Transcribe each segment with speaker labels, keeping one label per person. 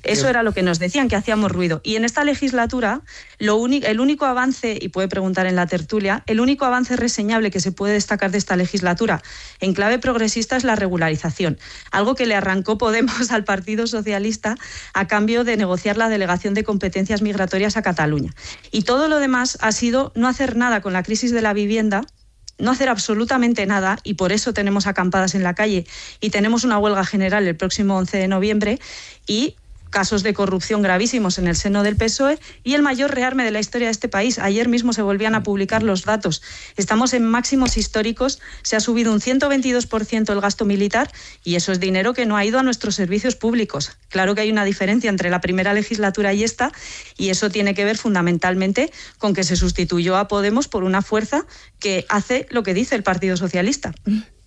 Speaker 1: Eso era lo que nos decían, que hacíamos ruido. Y en esta legislatura, el único avance, y puede preguntar en la tertulia, el único avance reseñable que se puede destacar de esta legislatura en clave progresista es la regularización, algo que le arrancó Podemos al Partido Socialista a cambio de negociar la delegación de competencias migratorias a Cataluña. Y todo lo demás ha sido no hacer nada con la crisis de la vivienda, no hacer absolutamente nada, y por eso tenemos acampadas en la calle y tenemos una huelga general el próximo 11 de noviembre y casos de corrupción gravísimos en el seno del PSOE y el mayor rearme de la historia de este país. Ayer mismo se volvían a publicar los datos. Estamos en máximos históricos, se ha subido un 122% el gasto militar y eso es dinero que no ha ido a nuestros servicios públicos. Claro que hay una diferencia entre la primera legislatura y esta, y eso tiene que ver fundamentalmente con que se sustituyó a Podemos por una fuerza que hace lo que dice el Partido Socialista.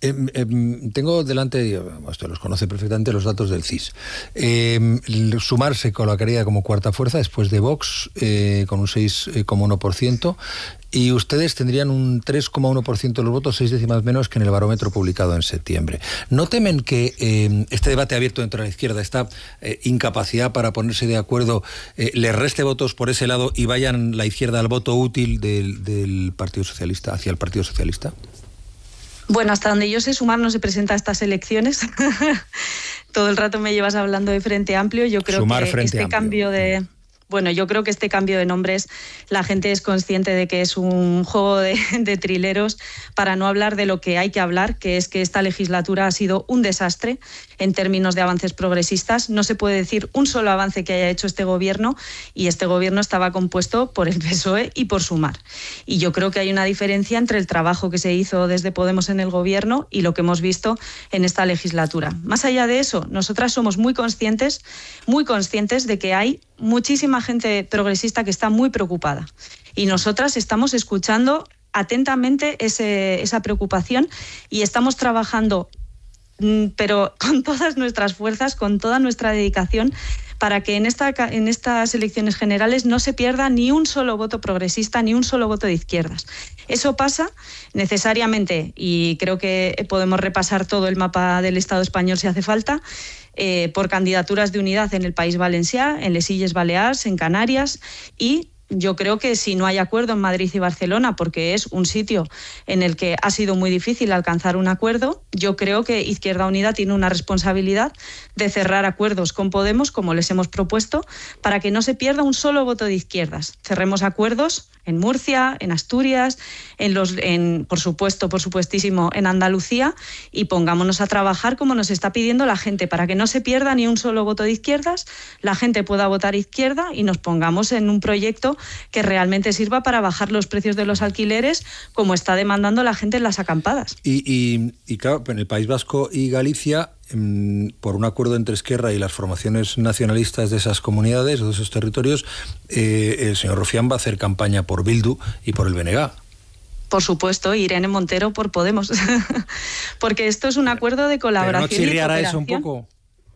Speaker 2: Tengo delante, usted los conoce perfectamente, los datos del CIS. Sumar se colocaría como cuarta fuerza después de Vox, con un 6,1%, y ustedes tendrían un 3,1% de los votos, 6 décimas menos que en el barómetro publicado en septiembre. ¿No temen que este debate abierto dentro de la izquierda, esta incapacidad para ponerse de acuerdo, le reste votos por ese lado y vayan la izquierda al voto útil del Partido Socialista, hacia el Partido Socialista?
Speaker 1: Bueno, hasta donde yo sé, Sumar no se presenta a estas elecciones. Todo el rato me llevas hablando de Frente Amplio. Yo creo que este cambio de... Bueno, yo creo que este cambio de nombres, la gente es consciente de que es un juego de trileros, para no hablar de lo que hay que hablar, que es que esta legislatura ha sido un desastre en términos de avances progresistas. No se puede decir un solo avance que haya hecho este gobierno, y este gobierno estaba compuesto por el PSOE y por Sumar. Y yo creo que hay una diferencia entre el trabajo que se hizo desde Podemos en el gobierno y lo que hemos visto en esta legislatura. Más allá de eso, nosotras somos muy conscientes de que hay muchísima gente progresista que está muy preocupada, y nosotras estamos escuchando atentamente esa preocupación y estamos trabajando, pero con todas nuestras fuerzas, con toda nuestra dedicación, para que en estas elecciones generales no se pierda ni un solo voto progresista, ni un solo voto de izquierdas. Eso pasa necesariamente, y creo que podemos repasar todo el mapa del Estado español si hace falta, por candidaturas de unidad en el País Valencià, en les Illes Balears, en Canarias, y yo creo que si no hay acuerdo en Madrid y Barcelona, porque es un sitio en el que ha sido muy difícil alcanzar un acuerdo, yo creo que Izquierda Unida tiene una responsabilidad de cerrar acuerdos con Podemos, como les hemos propuesto, para que no se pierda un solo voto de izquierdas. Cerremos acuerdos en Murcia, en Asturias, por supuestísimo, en Andalucía, y pongámonos a trabajar como nos está pidiendo la gente, para que no se pierda ni un solo voto de izquierdas, la gente pueda votar izquierda y nos pongamos en un proyecto que realmente sirva para bajar los precios de los alquileres, como está demandando la gente en las acampadas.
Speaker 2: Y claro, en el País Vasco y Galicia, por un acuerdo entre Esquerra y las formaciones nacionalistas de esas comunidades, de esos territorios, el señor Rufián va a hacer campaña por Bildu y por el BNG.
Speaker 1: Por supuesto, Irene Montero por Podemos. Porque esto es un acuerdo de colaboración.
Speaker 2: ¿Pero no chirriará
Speaker 1: y
Speaker 2: eso un poco?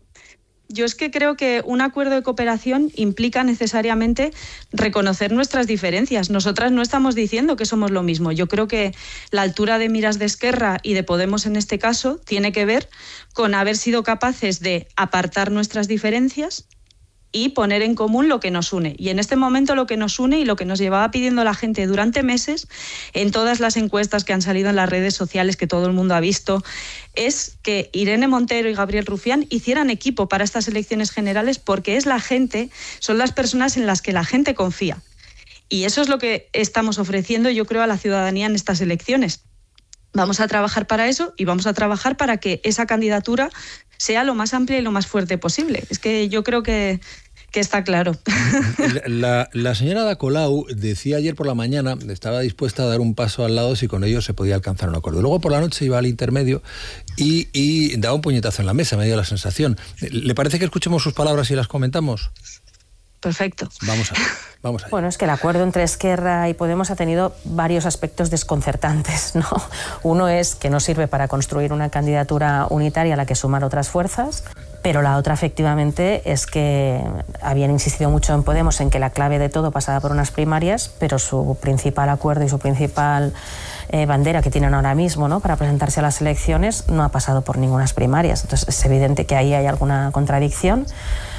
Speaker 1: Yo es que creo que un acuerdo de cooperación implica necesariamente reconocer nuestras diferencias. Nosotras no estamos diciendo que somos lo mismo. Yo creo que la altura de miras de Esquerra y de Podemos en este caso tiene que ver con haber sido capaces de apartar nuestras diferencias y poner en común lo que nos une. Y en este momento lo que nos une, y lo que nos llevaba pidiendo la gente durante meses, en todas las encuestas que han salido en las redes sociales, que todo el mundo ha visto, es que Irene Montero y Gabriel Rufián hicieran equipo para estas elecciones generales, porque es la gente, son las personas en las que la gente confía. Y eso es lo que estamos ofreciendo, yo creo, a la ciudadanía en estas elecciones. Vamos a trabajar para eso, y vamos a trabajar para que esa candidatura sea lo más amplia y lo más fuerte posible. Es que yo creo que está claro.
Speaker 2: La señora Ada Colau decía ayer por la mañana, estaba dispuesta a dar un paso al lado si con ellos se podía alcanzar un acuerdo. Luego por la noche iba al intermedio y daba un puñetazo en la mesa, me dio la sensación. ¿Le parece que escuchemos sus palabras y las comentamos?
Speaker 1: Perfecto.
Speaker 2: Vamos a ver.
Speaker 3: Bueno, es que el acuerdo entre Esquerra y Podemos ha tenido varios aspectos desconcertantes, ¿no? Uno es que no sirve para construir una candidatura unitaria a la que sumar otras fuerzas, pero la otra, efectivamente, es que habían insistido mucho en Podemos en que la clave de todo pasaba por unas primarias, pero su principal acuerdo y su principal bandera que tienen ahora mismo, ¿no?, para presentarse a las elecciones no ha pasado por ninguna primarias. Entonces es evidente que ahí hay alguna contradicción.